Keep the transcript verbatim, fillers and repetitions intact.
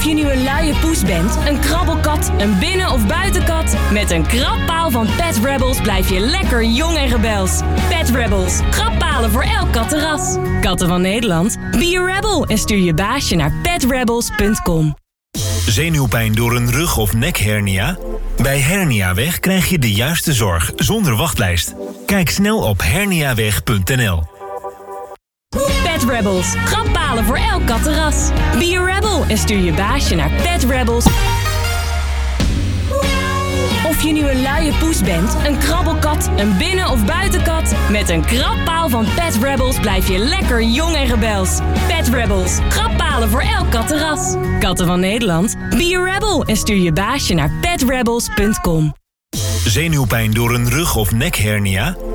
Of je nu een luie poes bent, een krabbelkat, een binnen- of buitenkat, met een krabpaal van Pet Rebels blijf je lekker jong en rebels. Pet Rebels, krabbalen voor elk kattenras. Katten van Nederland, be a rebel en stuur je baasje naar pet rebels punt com. Zenuwpijn door een rug- of nekhernia? Bij Herniaweg krijg je de juiste zorg zonder wachtlijst. Kijk snel op herniaweg punt n l. Pet Rebels, krabbalen voor elk kattenras. Be a rebel en stuur je baasje naar Pet Rebels. Of je nu een luie poes bent, een krabbelkat, een binnen- of buitenkat, met een krabpaal van Pet Rebels blijf je lekker jong en rebels. Pet Rebels, krabbalen voor elk kattenras. Katten van Nederland, be a rebel en stuur je baasje naar pet rebels punt com. Zenuwpijn door een rug- of nekhernia?